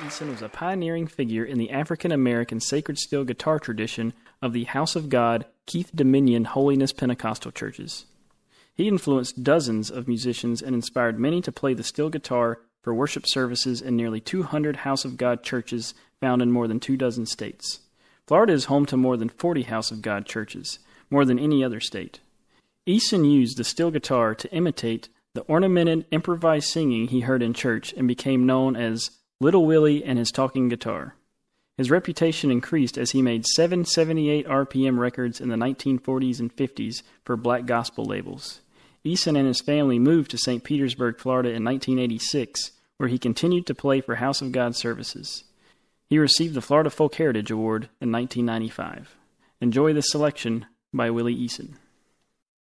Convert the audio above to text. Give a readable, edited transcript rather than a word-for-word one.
Eason was a pioneering figure in the African-American sacred steel guitar tradition of the House of God, Keith Dominion Holiness Pentecostal churches. He influenced dozens of musicians and inspired many to play the steel guitar for worship services in nearly 200 House of God churches found in more than 24 states. Florida is home to more than 40 House of God churches, more than any other state. Eason used the steel guitar to imitate the ornamented, improvised singing he heard in church and became known as Little Willie and his talking guitar. His reputation increased as he made 778 RPM records in the 1940s and 50s for black gospel labels. Eason and his family moved to St. Petersburg, Florida in 1986, where he continued to play for House of God services. He received the Florida Folk Heritage Award in 1995. Enjoy this selection by Willie Eason.